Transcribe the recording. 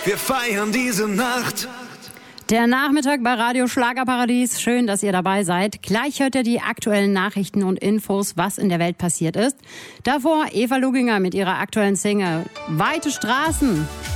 Wir feiern diese Nacht. Der Nachmittag bei Radio Schlagerparadies. Schön, dass ihr dabei seid. Gleich hört ihr die aktuellen Nachrichten und Infos, was in der Welt passiert ist. Davor Eva Luginger mit ihrer aktuellen Single Weite Straßen.